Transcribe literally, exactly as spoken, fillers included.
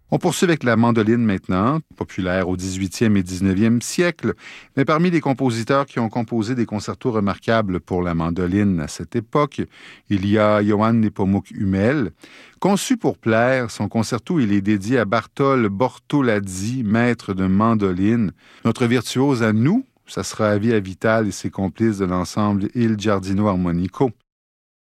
On poursuit avec la mandoline maintenant, populaire au dix-huitième et dix-neuvième siècle. Mais parmi les compositeurs qui ont composé des concertos remarquables pour la mandoline à cette époque, il y a Johann Nepomuk Hummel. Conçu pour plaire, son concerto il est dédié à Bartol Bortolazzi, maître de mandoline. Notre virtuose à nous, ça sera Via Vital et ses complices de l'ensemble Il Giardino Armonico.